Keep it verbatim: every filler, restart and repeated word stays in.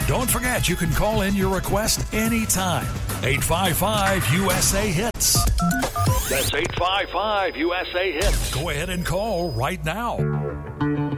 Don't forget, you can call in your request anytime. eight five five U S A Hits. That's eight five five U S A Hits. Go ahead and call right now.